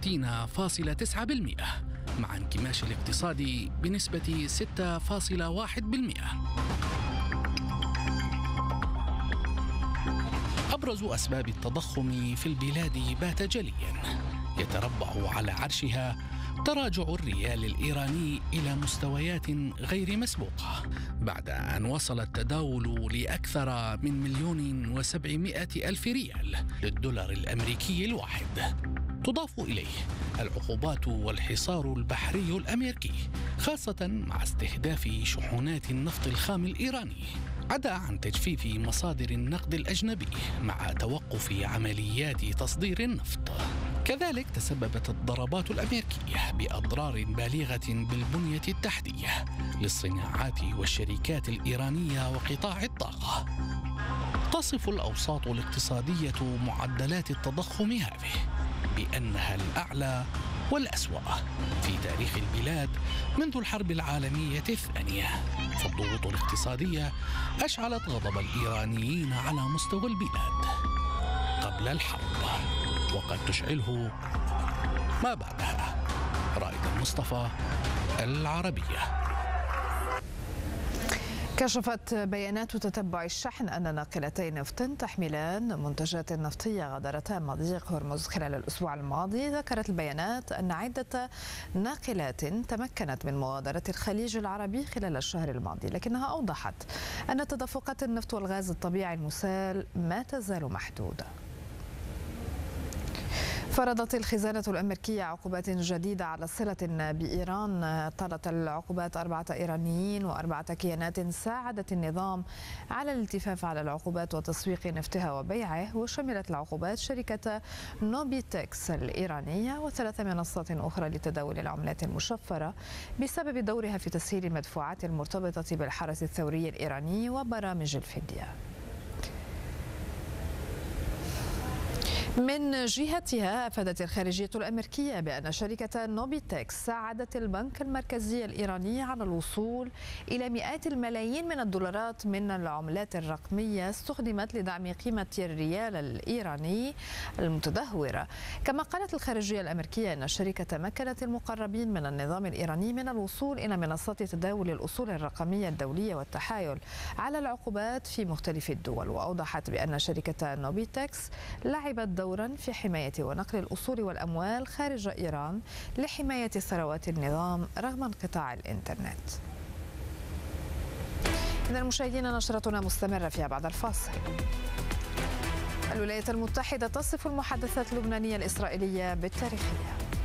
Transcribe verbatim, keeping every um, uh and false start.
ستين فاصلة تسعة بالمئة مع انكماش الاقتصاد بنسبة ستة فاصلة واحد بالمئة. أبرز أسباب التضخم في البلاد بات جلياً، يتربع على عرشها تراجع الريال الإيراني إلى مستويات غير مسبوقة بعد أن وصل التداول لأكثر من مليون وسبعمائة ألف ريال للدولار الأمريكي الواحد. تضاف إليه العقوبات والحصار البحري الأمريكي، خاصة مع استهداف شحنات النفط الخام الإيراني، عدا عن تجفيف مصادر النقد الأجنبي مع توقف عمليات تصدير النفط. كذلك تسببت الضربات الأمريكية بأضرار بالغة بالبنية التحتية للصناعات والشركات الإيرانية وقطاع الطاقة. تصف الأوساط الاقتصادية معدلات التضخم هذه بأنها الأعلى والأسوأ في تاريخ البلاد منذ الحرب العالمية الثانية، فالضغوط الاقتصادية أشعلت غضب الإيرانيين على مستوى البلاد قبل الحرب، وقد تشعله ما بعدها. رائد المصطفى، العربية. كشفت بيانات تتبع الشحن أن ناقلتي نفط تحملان منتجات نفطية غادرتا مضيق هرمز خلال الأسبوع الماضي. ذكرت البيانات أن عدة ناقلات تمكنت من مغادرة الخليج العربي خلال الشهر الماضي، لكنها أوضحت أن تدفقات النفط والغاز الطبيعي المسال ما تزال محدودة. فرضت الخزانة الأمريكية عقوبات جديدة على صلة بإيران. طالت العقوبات أربعة إيرانيين وأربعة كيانات ساعدت النظام على الالتفاف على العقوبات وتسويق نفتها وبيعه، وشملت العقوبات شركة نوبيتكس الإيرانية وثلاث منصات أخرى لتداول العملات المشفرة بسبب دورها في تسهيل المدفوعات المرتبطة بالحرس الثوري الإيراني وبرامج الفدية. من جهتها أفادت الخارجية الأمريكية بأن شركة نوبيتكس ساعدت البنك المركزي الإيراني على الوصول إلى مئات الملايين من الدولارات من العملات الرقمية استخدمت لدعم قيمة الريال الإيراني المتدهورة. كما قالت الخارجية الأمريكية أن الشركة تمكنت المقربين من النظام الإيراني من الوصول إلى منصات تداول الأصول الرقمية الدولية والتحايل على العقوبات في مختلف الدول. وأوضحت بأن شركة نوبيتكس لعبت دورا في حماية ونقل الأصول والأموال خارج إيران لحماية ثروات النظام رغم انقطاع الإنترنت. إذا مشاهدينا، نشرتنا مستمرة فيها بعد الفاصل. الولايات المتحدة تصف المحادثات اللبنانية الإسرائيلية بالتاريخية.